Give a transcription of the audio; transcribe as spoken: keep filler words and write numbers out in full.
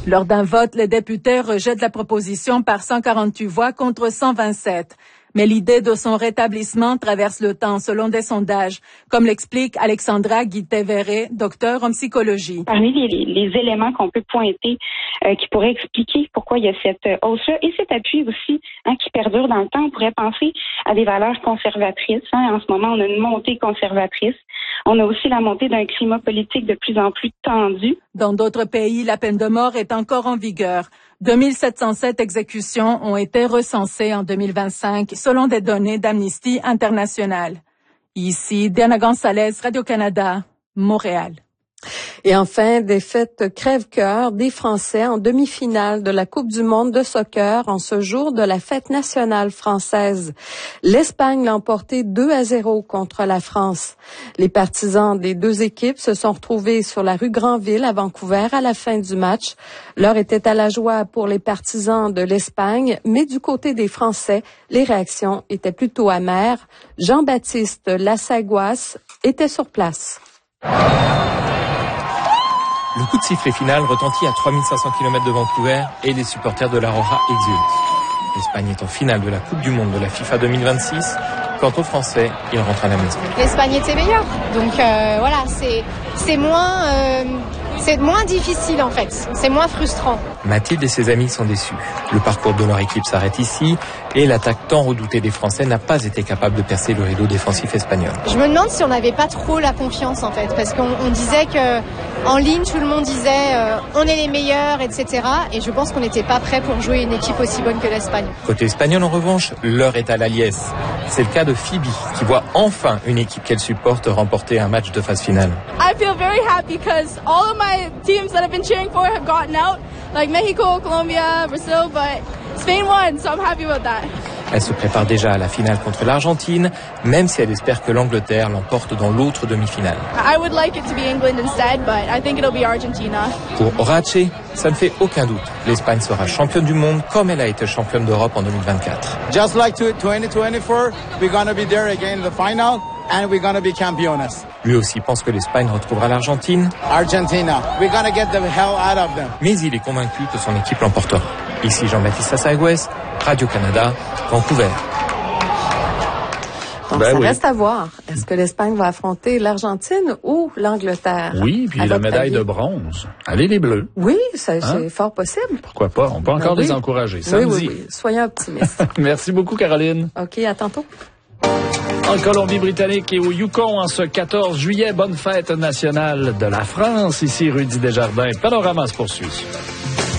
Lors d'un vote, les députés rejettent la proposition par cent quarante-huit voix contre cent vingt-sept. Mais l'idée de son rétablissement traverse le temps, selon des sondages, comme l'explique Alexandra Guité-Verret, docteure en psychologie. Parmi les, les éléments qu'on peut pointer euh, qui pourraient expliquer pourquoi il y a cette euh, hausse-là et cet appui aussi hein, qui perdure dans le temps, on pourrait penser à des valeurs conservatrices. Hein. En ce moment, on a une montée conservatrice. On a aussi la montée d'un climat politique de plus en plus tendu. Dans d'autres pays, la peine de mort est encore en vigueur. deux mille sept cent sept exécutions ont été recensées en deux mille vingt-cinq, selon des données d'Amnesty International. Ici, Diana Gonzalez, Radio-Canada, Montréal. Et enfin, défaite crève-cœur des Français en demi-finale de la Coupe du monde de soccer en ce jour de la fête nationale française. L'Espagne l'a emporté deux à zéro contre la France. Les partisans des deux équipes se sont retrouvés sur la rue Granville à Vancouver à la fin du match. L'heure était à la joie pour les partisans de l'Espagne, mais du côté des Français, les réactions étaient plutôt amères. Jean-Baptiste Lassaguas était sur place. Le coup de sifflet final retentit à trois mille cinq cents kilomètres de Vancouver et les supporters de l'Aurora exultent. L'Espagne est en finale de la Coupe du monde de la FIFA deux mille vingt-six. Quant aux Français, ils rentrent à la maison. L'Espagne était meilleure, donc euh, voilà, c'est c'est moins euh, c'est moins difficile en fait, c'est moins frustrant. Mathilde et ses amis sont déçus. Le parcours de leur équipe s'arrête ici et l'attaque tant redoutée des Français n'a pas été capable de percer le rideau défensif espagnol. Je me demande si on n'avait pas trop la confiance en fait, parce qu'on on disait que en ligne tout le monde disait euh, on est les meilleurs, et cetera. Et je pense qu'on n'était pas prêt pour jouer une équipe aussi bonne que l'Espagne. Côté espagnol en revanche, l'heure est à la liesse. C'est le cas de Phoebe qui voit enfin une équipe qu'elle supporte remporter un match de phase finale. I feel very happy because all of my teams that I've been cheering for have gotten out, like Mexico, Colombia, Brazil, but Spain won, so I'm happy about that. Elle se prépare déjà à la finale contre l'Argentine, même si elle espère que l'Angleterre l'emporte dans l'autre demi-finale. I would like it to be England instead, but I think it'll be Argentina. Pour Horace, ça ne fait aucun doute. L'Espagne sera championne du monde comme elle a été championne d'Europe en deux mille vingt-quatre. Just like twenty twenty-four, we're going to be there again in the final and we're going to be campeones. Lui aussi pense que l'Espagne retrouvera l'Argentine. Argentina, we're going to get the hell out of them. Mais il est convaincu que son équipe l'emportera. Ici Jean-Baptiste Lassaguas, Radio-Canada, Vancouver. Donc, ben ça oui. reste à voir. Est-ce que l'Espagne va affronter l'Argentine ou l'Angleterre? Oui, puis la médaille de bronze. Allez les Bleus. Oui, c'est, Hein? c'est fort possible. Pourquoi pas? On peut encore Ben oui. les encourager. Oui, Samedi. oui, oui. Soyons optimistes. Merci beaucoup, Caroline. OK, à tantôt. En Colombie-Britannique et au Yukon en ce quatorze juillet, bonne fête nationale de la France. Ici, Rudy Desjardins. Panorama se poursuit.